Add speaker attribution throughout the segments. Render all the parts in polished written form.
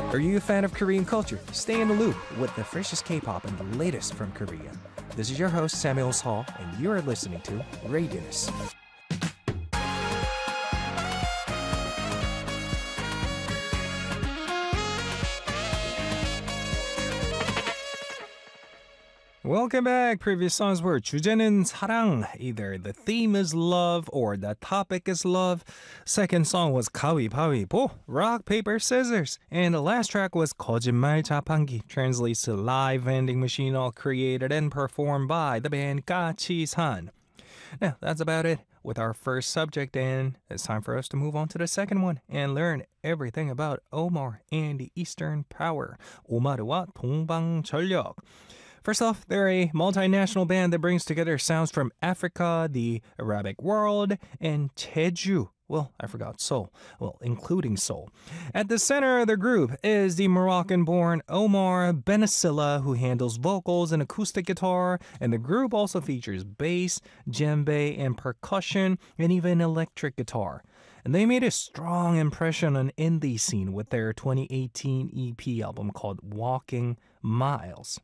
Speaker 1: Are you a fan of Korean culture? Stay in the loop with the freshest K-pop and the latest from Korea. This is your host Samuel Hall, and you are listening to Radius. Welcome back. Previous songs were 주제는 사랑. Either the theme is love or the topic is love. Second song was 가위바위보, rock, paper, scissors. And the last track was 거짓말 자판기, translates to live vending machine, all created and performed by the band 까치산. Now, that's about it with our first subject, and it's time for us to move on to the second one and learn everything about Omar and the Eastern Power. 오마르와 동방전력. First off, they're a multinational band that brings together sounds from Africa, the Arabic world, and Jeju. Well, I forgot Seoul. Well, including Seoul. At the center of the group is the Moroccan-born Omar Benasilla, who handles vocals and acoustic guitar, and the group also features bass, djembe, and percussion, and even electric guitar. And they made a strong impression on indie scene with their 2018 EP album called Walking Miles.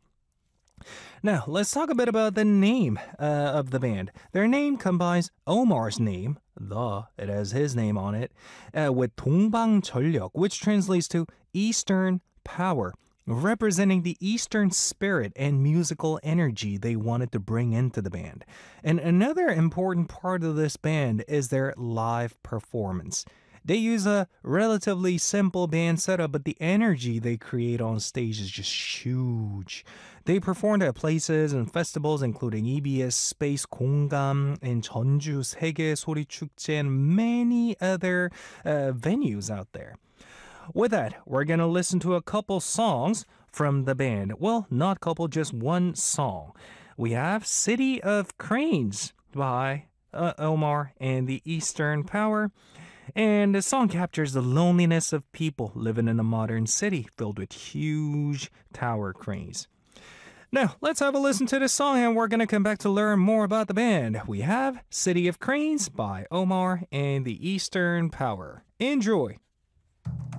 Speaker 1: Now, let's talk a bit about the name of the band. Their name combines Omar's name, it has his name on it, with 동방전력, which translates to Eastern Power, representing the Eastern spirit and musical energy they wanted to bring into the band. And another important part of this band is their live performance. They use a relatively simple band setup, but the energy they create on stage is just huge. They performed at places and festivals including EBS Space 공감 and 전주 세계 소리 축제 and many other venues out there. With that, we're going to listen to a couple songs from the band. Well, not couple, just one song. We have City of Cranes by Omar and the Eastern Power. And the song captures the loneliness of people living in a modern city filled with huge tower cranes. Now, let's have a listen to this song, and we're going to come back to learn more about the band. We have City of Cranes by Omar and the Eastern Power. Enjoy!